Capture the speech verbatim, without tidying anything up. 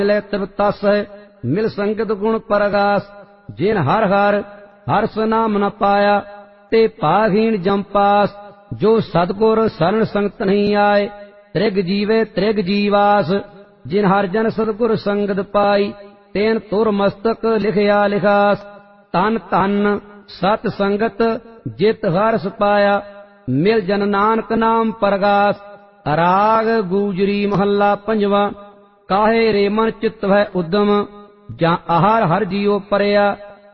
मिले तृप्तस मिल संगत गुण परगास। जिन हर हर हर्ष नाम न पाया ते पाहीन जमपास। जो सतगुर शरण संगत नहीं आए त्रिग जीवे त्रिग जीवास। जिन हर जन सतगुर संगत पाई तेन तुर मस्तक लिखया लिखास। तन तन सत संगत जित हर्ष पाया मिल जन नानक नाम परगास। राग गूजरी महला पंजवा। काहे रे मन चित वह उद्यम जा आहार हर जियो परया।